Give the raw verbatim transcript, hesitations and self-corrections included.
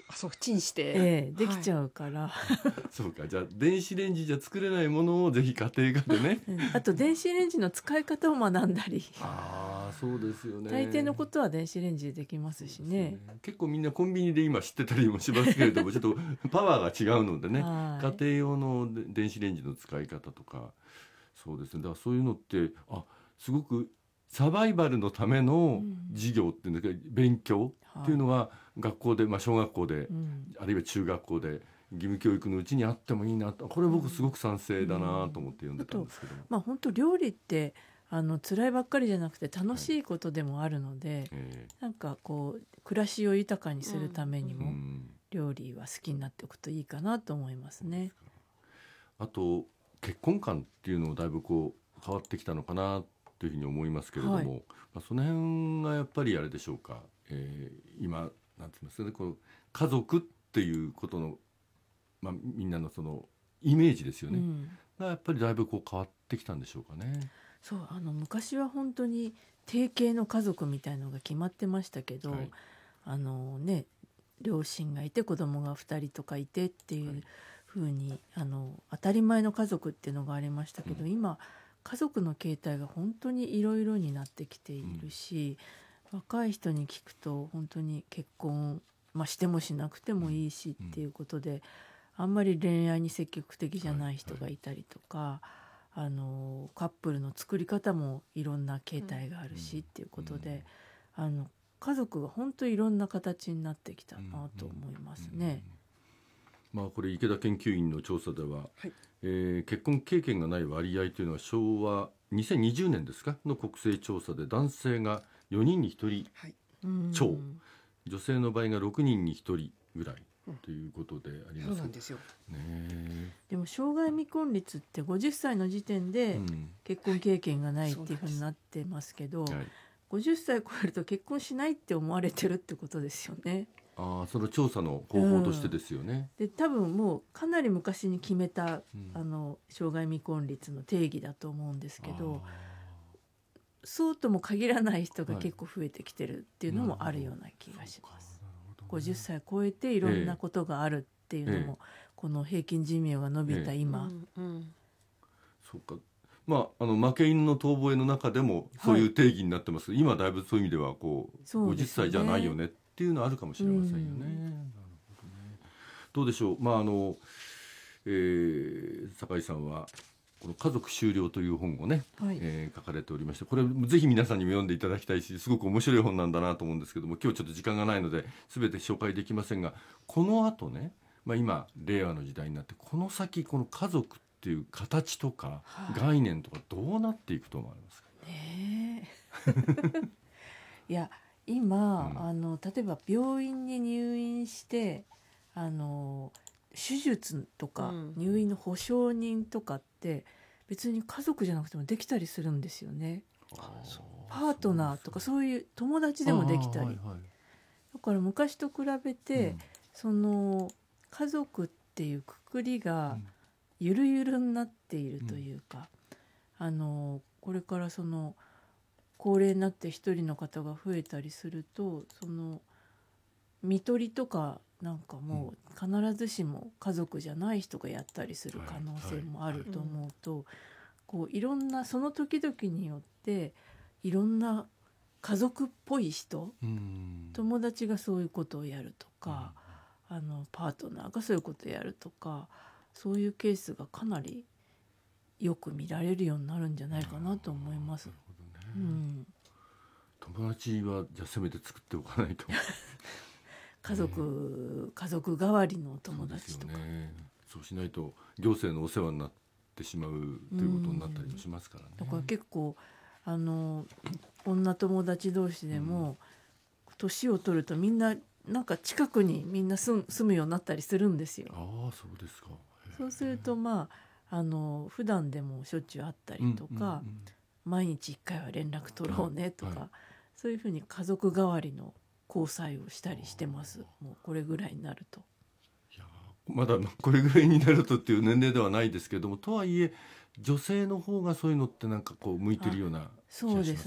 あ、そうチンして、 ええ、できちゃうから、 そうか、じゃあ電子レンジじゃ作れないものをぜひ家庭科でねうんあと電子レンジの使い方を学んだりああそうですよね。 大抵のことは電子レンジでできますしね。 結構みんなコンビニで今知ってたりもしますけれどもちょっとパワーが違うのでねはい家庭用ので電子レンジの使い方とかそうですねだからそういうのってあすごくサバイバルのための授業っていうんだけど、勉強っていうのが学校で、まあ、小学校で、 うん、 あるいは中学校で義務教育のうちにあってもいいなとこれ僕すごく賛成だなと思って読んでたんですけど、 うん、まあ本当料理ってあの辛いばっかりじゃなくて楽しいことでもあるので、はいえー、なんかこう暮らしを豊かにするためにも、うん、料理は好きになっておくといいかなと思いますね。 あと結婚観っていうのもだいぶこう変わってきたのかなというふうに思いますけれども、はいまあ、その辺がやっぱりあれでしょうか、えー、今なんて言いますかねこう家族っていうことの、まあ、みんなのそのイメージですよね、うん、がやっぱりだいぶこう変わってきたんでしょうかね。 そうあの昔は本当に定型の家族みたいのが決まってましたけど、はいあのね、両親がいて子供がふたりとかいてっていう風に、はい、あの当たり前の家族っていうのがありましたけど、うん、今家族の形態が本当にいろいろになってきているし、うん、若い人に聞くと本当に結婚、まあ、してもしなくてもいいしっていうことで、うん、あんまり恋愛に積極的じゃない人がいたりとか、はいはいあのカップルの作り方もいろんな形態があるしっていうことで、うん、あの家族が本当にいろんな形になってきたなと思いますね、 うんうんまあ、これ池田研究員の調査では、 はいえー、結婚経験がない割合というのは昭和にせんにじゅうねんですかの国勢調査で男性がよにんにひとり超、はい、女性の場合がろくにんにひとりぐらいということであります。 そうなんですよ、 ね、 でも生涯未婚率ってごじゅっさいの時点で結婚経験がないっていうふうになってますけど、はい、ごじゅっさい超えると結婚しないって思われてるってことですよね。 あその調査の方法としてですよね、 うん、で多分もうかなり昔に決めた、うん、あの生涯未婚率の定義だと思うんですけどそうとも限らない人が結構増えてきてるっていうのもあるような気がします、はいね、ごじゅっさい超えていろんなことがあるっていうのも、ええ、この平均寿命が伸びた今、ええうんうん、 そうかまあ、あの負け犬の遠吠えの中でもそういう定義になってます、はい、今だいぶそういう意味ではこうそうですね、ごじゅっさいじゃないよねっていうのはあるかもしれませんよね、うん、なるほどね。どうでしょう、まああのえー、酒井さんはこの家族終了という本をね、はいえー、書かれておりましてこれぜひ皆さんにも読んでいただきたいしすごく面白い本なんだなと思うんですけども今日ちょっと時間がないので全て紹介できませんがこの後ね、まあ、今令和の時代になってこの先この家族っていう形とか概念とかどうなっていくと思われますか、 ね、いや今、うん、あの例えば病院に入院してあの手術とか入院の保証人とかって別に家族じゃなくてもできたりするんですよね。パートナーとかそういう友達でもできたり、はいはい、だから昔と比べて、うん、その家族っていうくくりがゆるゆるになっているというか、うん、あのこれからその高齢になって一人の方が増えたりするとその看取りとかなんかもう必ずしも家族じゃない人がやったりする可能性もあると思うと、こういろんなその時々によっていろんな家族っぽい人、友達がそういうことをやるとか、あのパートナーがそういうことをやるとかそういうケースがかなりよく見られるようになるんじゃないかなと思います。なるほどね、うん、 友達はじゃあせめて作っておかないと家族、ね、家族代わりの友達とか そうですよね。 そうしないと行政のお世話になってしまうということになったりもしますからね。 だから結構あの女友達同士でも、うん、年を取るとみんななんか近くにみんな住むようになったりするんですよ。 ああそうですか。 そうするとまああの普段でもしょっちゅう会ったりとか、うんうんうん、毎日いっかいは連絡取ろうねとか、はいはい、そういうふうに家族代わりの交際をしたりしてます。もうこれぐらいになると。 いやまだこれぐらいになるとっていう年齢ではないですけれどもとはいえ女性の方がそういうのってなんかこう向いてるような気がしますね。 そうです